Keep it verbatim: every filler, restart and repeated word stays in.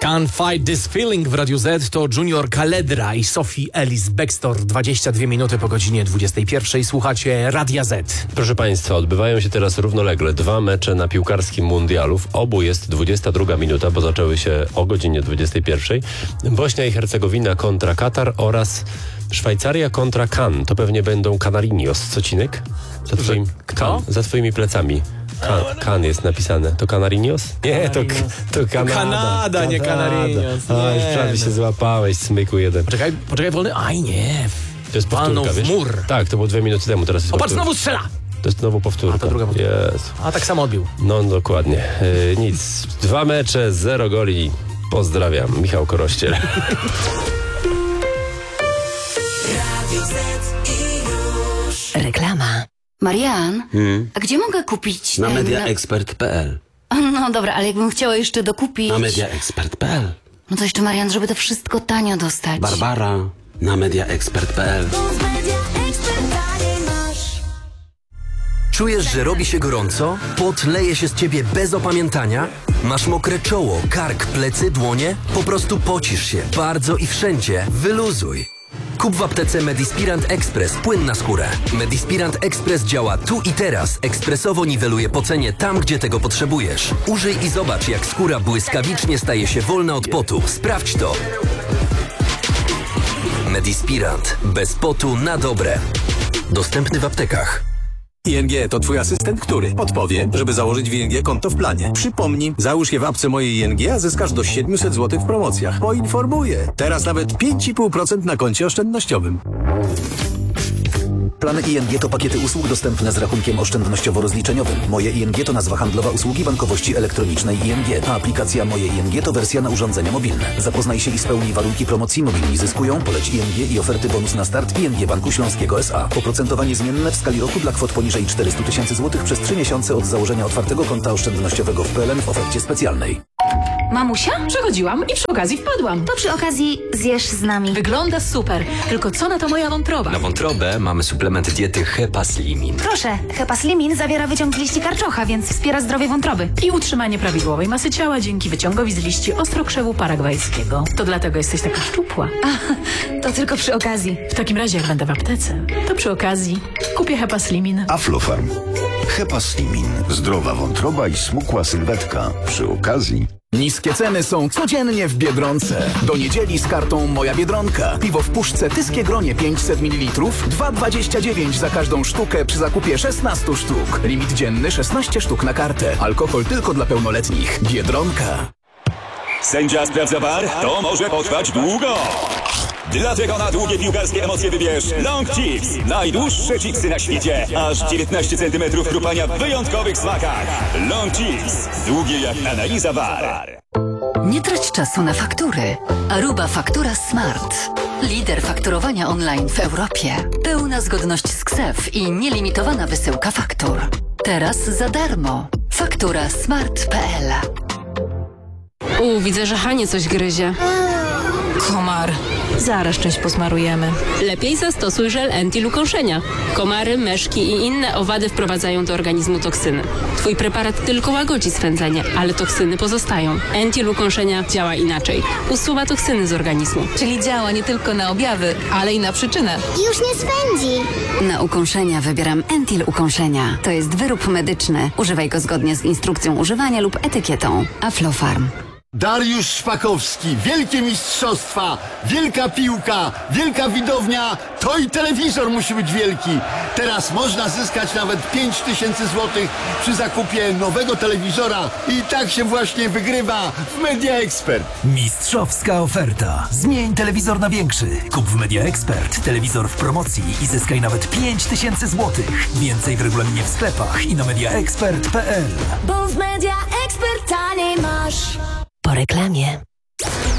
Can't Fight This Feeling w Radiu Z to Junior Kaledra i Sophie Ellis Bextor. dwadzieścia dwie minuty po godzinie dwudziestej pierwszej. Słuchacie Radia Z. Proszę Państwa, odbywają się teraz równolegle dwa mecze na piłkarskim mundialu. W obu jest dwudziesta druga minuta, bo zaczęły się o godzinie dwudziestej pierwszej. Bośnia i Hercegowina kontra Katar oraz Szwajcaria kontra Kan. To pewnie będą Canarinos. Co, Cinek? Za twoim, Kto? Kan, za twoimi plecami. Kan, kan jest napisane. To Canarinos? Nie, to, to Kanada. Kanada, nie Canarinos. A, już Nie, prawie no. się złapałeś, smyku jeden. Poczekaj, poczekaj, wolny. Aj nie. To jest Walnął powtórka, w wiesz? mur. Tak, to było dwie minuty temu, teraz jest O, patrz, powtórka. znowu strzela. To jest znowu powtórka. A, to druga powtórka. Jezu. A tak samo odbił. No dokładnie. Yy, nic. Dwa mecze, zero goli. Pozdrawiam. Michał Korościel. Reklama. Marian, Hmm? a gdzie mogę kupić... Na ten- mediaexpert kropka p l. No dobra, ale jakbym chciała jeszcze dokupić... Na mediaexpert kropka p l. No to jeszcze, Marian, żeby to wszystko tanio dostać. Barbara. Na mediaexpert kropka p l. Czujesz, że robi się gorąco? Pot leje się z ciebie bez opamiętania? Masz mokre czoło, kark, plecy, dłonie? Po prostu pocisz się. Bardzo i wszędzie. Wyluzuj. Kup w aptece Medispirant Express płyn na skórę. Medispirant Express działa tu i teraz. Ekspresowo niweluje pocenie tam, gdzie tego potrzebujesz. Użyj i zobacz, jak skóra błyskawicznie staje się wolna od potu. Sprawdź to. Medispirant. Bez potu na dobre. Dostępny w aptekach. I N G to twój asystent, który podpowie, żeby założyć w I N G konto w planie. Przypomnij, załóż je w apce mojej I N G, a zyskasz do siedemset złotych w promocjach. Poinformuję. Teraz nawet pięć i pół procent na koncie oszczędnościowym. Plany I N G to pakiety usług dostępne z rachunkiem oszczędnościowo-rozliczeniowym. Moje I N G to nazwa handlowa usługi bankowości elektronicznej I N G, a aplikacja Moje I N G to wersja na urządzenia mobilne. Zapoznaj się i spełnij warunki promocji. Mobilni zyskują, poleć I N G i oferty bonus na start I N G Banku Śląskiego S A. Oprocentowanie zmienne w skali roku dla kwot poniżej czterysta tysięcy złotych przez trzy miesiące od założenia otwartego konta oszczędnościowego w P L N w ofercie specjalnej. Mamusia? Przechodziłam i przy okazji wpadłam. To przy okazji zjesz z nami. Wygląda super, tylko co na to moja wątroba? Na wątrobę mamy suplement diety Hepaslimin. Proszę, Hepaslimin zawiera wyciąg z liści karczocha, więc wspiera zdrowie wątroby. I utrzymanie prawidłowej masy ciała dzięki wyciągowi z liści ostrokrzewu paragwajskiego. To dlatego jesteś taka szczupła. A, to tylko przy okazji. W takim razie, jak będę w aptece, to przy okazji kupię Hepaslimin. Aflofarm. Hepaslimin. Zdrowa wątroba i smukła sylwetka. Przy okazji... Niskie ceny są codziennie w Biedronce. Do niedzieli z kartą Moja Biedronka. Piwo w puszce Tyskie Gronie pięćset mililitrów, dwa dwadzieścia dziewięć za każdą sztukę przy zakupie szesnaście sztuk. Limit dzienny szesnaście sztuk na kartę. Alkohol tylko dla pełnoletnich. Biedronka. Sędzia sprawdza V A R? To może potrwać długo. Dlatego na długie piłkarskie emocje wybierz Long Chips. Najdłuższe chipsy na świecie. Aż dziewiętnaście centymetrów chrupania w wyjątkowych smakach. Long Chips. Długie jak analiza V A R. Nie trać czasu na faktury. Aruba Faktura Smart. Lider fakturowania online w Europie. Pełna zgodność z K S E F i nielimitowana wysyłka faktur. Teraz za darmo. Faktura smart kropka p l. U, widzę, że Hanie coś gryzie. Komar. Zaraz część posmarujemy. Lepiej zastosuj żel Entil ukąszenia. Komary, myszki i inne owady wprowadzają do organizmu toksyny. Twój preparat tylko łagodzi swędzenie, ale toksyny pozostają. Entil ukąszenia działa inaczej. Usuwa toksyny z organizmu. Czyli działa nie tylko na objawy, ale i na przyczynę. Już nie swędzi. Na ukąszenia wybieram Entil ukąszenia. To jest wyrób medyczny. Używaj go zgodnie z instrukcją używania lub etykietą. Aflofarm. Dariusz Szpakowski, wielkie mistrzostwa, wielka piłka, wielka widownia, to i telewizor musi być wielki. Teraz można zyskać nawet pięć tysięcy złotych przy zakupie nowego telewizora i tak się właśnie wygrywa w Media Expert. Mistrzowska oferta. Zmień telewizor na większy. Kup w Media Expert telewizor w promocji i zyskaj nawet pięć tysięcy złotych. Więcej w regulaminie w sklepach i na mediaexpert kropka p l. Bo w Media Expert taniej masz. Po reklamie.